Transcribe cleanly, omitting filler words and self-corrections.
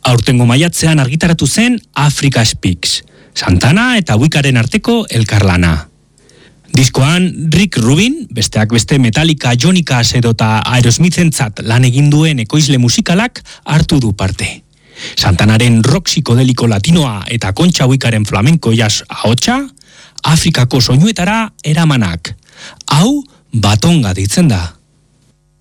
Aurtengo maiatzean argitaratu zen Africa Speaks, Santana eta Weekaren arteko elkarlana. Diskoan Rick Rubin, besteak beste Metallica, Johnny Cash edota Aerosmithentzat lan egin duen ekoizle musikalak hartu du parte. Santanaren rock psikodeliko latinoa eta Kontxa Weekaren flamenko jazz ahotsa, Afrikako soinuetara eramanak. Hau Batonga deitzen da.